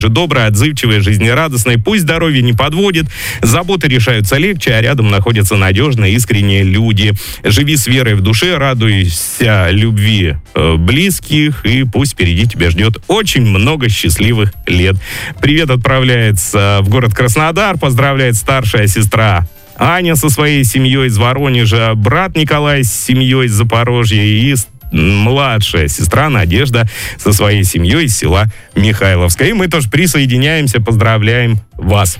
добрая, отзывчивая, жизнерадостная. Пусть здоровье не подводит, заботы решаются легче, а рядом находятся надежные, искренние люди. Живи с верой в душе, радуйся любви близких, и пусть впереди тебя ждет очень много счастливых лет. Привет отправляется в город Краснодар, поздравляет старшая сестра Аня со своей семьей из Воронежа, брат Николай с семьей из Запорожья и младшая сестра Надежда со своей семьей из села Михайловское. И мы тоже присоединяемся, поздравляем вас.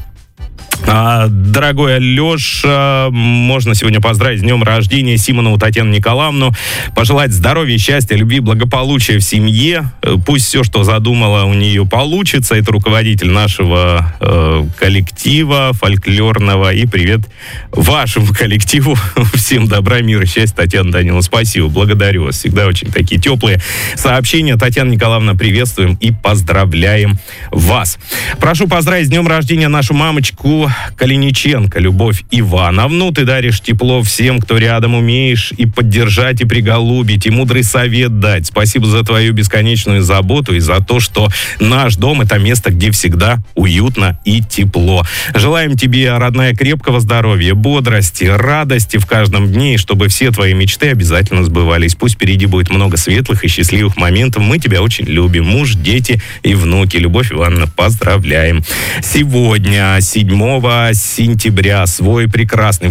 Дорогой Алеша, можно сегодня поздравить с днем рождения Симонову Татьяну Николаевну, пожелать здоровья, счастья, любви, благополучия в семье. Пусть все, что задумала, у нее получится. Это руководитель нашего коллектива фольклорного. И привет вашему коллективу. Всем добра, мира, счастья. Татьяна Даниловна, спасибо, благодарю вас. Всегда очень такие теплые сообщения. Татьяна Николаевна, приветствуем и поздравляем вас. Прошу поздравить с днем рождения нашу мамочку Калиниченко Любовь Ивановну. Ты даришь тепло всем, кто рядом, умеешь и поддержать, и приголубить, и мудрый совет дать. Спасибо за твою бесконечную заботу и за то, что наш дом — это место, где всегда уютно и тепло. Желаем тебе, родная, крепкого здоровья, бодрости, радости в каждом дне, и чтобы все твои мечты обязательно сбывались. Пусть впереди будет много светлых и счастливых моментов. Мы тебя очень любим. Муж, дети и внуки. Любовь Ивановна, поздравляем. Сегодня, 7 сентября, свой прекрасный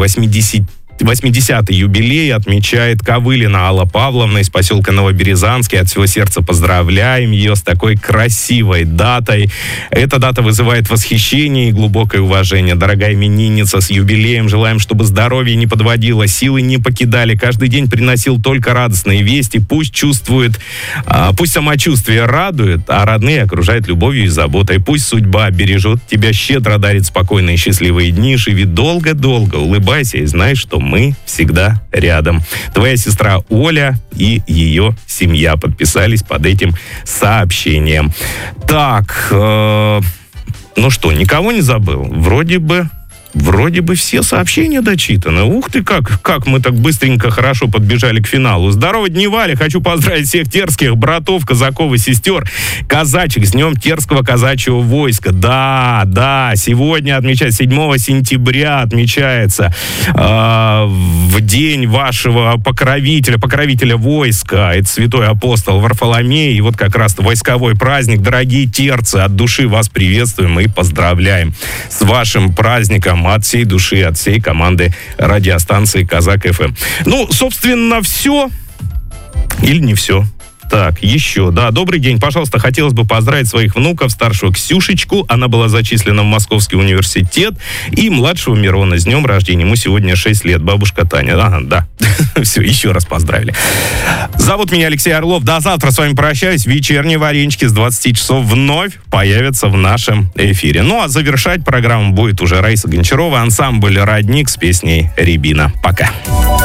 80-й юбилей отмечает Ковылина Алла Павловна из поселка Новоберезанский. От всего сердца поздравляем ее с такой красивой датой. Эта дата вызывает восхищение и глубокое уважение. Дорогая именинница, с юбилеем. Желаем, чтобы здоровье не подводило, силы не покидали. Каждый день приносил только радостные вести. Пусть пусть самочувствие радует, а родные окружают любовью и заботой. Пусть судьба бережет тебя, щедро дарит спокойные и счастливые дни. Живи долго-долго, улыбайся и знай, что мы всегда рядом. Твоя сестра Оля и ее семья подписались под этим сообщением. Так, ну что, никого не забыл? Вроде бы все сообщения дочитаны. Ух ты, как мы так быстренько, хорошо подбежали к финалу. Здорово, Дневаля! Хочу поздравить всех терских братов, казаков и сестер, казачек с днем Терского казачьего войска. Да, сегодня отмечается, 7 сентября отмечается в день вашего покровителя войска. Это святой апостол Варфоломей. И вот как раз войсковой праздник. Дорогие терцы, от души вас приветствуем и поздравляем с вашим праздником. От всей души, от всей команды радиостанции Казак ФМ. Ну, собственно, все. Или не все. Так, еще, добрый день. Пожалуйста, хотелось бы поздравить своих внуков, старшую Ксюшечку, она была зачислена в Московский университет, и младшего Мирона с днем рождения. Ему сегодня 6 лет, бабушка Таня. Да. Все, еще раз поздравили. Зовут меня Алексей Орлов. До завтра с вами прощаюсь. Вечерние варенички с 20 часов вновь появятся в нашем эфире. Ну, а завершать программу будет уже Раиса Гончарова, ансамбль «Родник» с песней «Рябина». Пока.